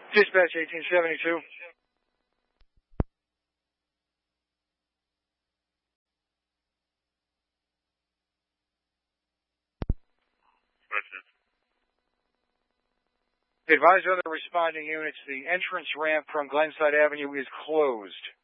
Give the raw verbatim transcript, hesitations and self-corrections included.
Dispatch eighteen seventy-two. Advise other responding units, the entrance ramp from Glenside Avenue is closed.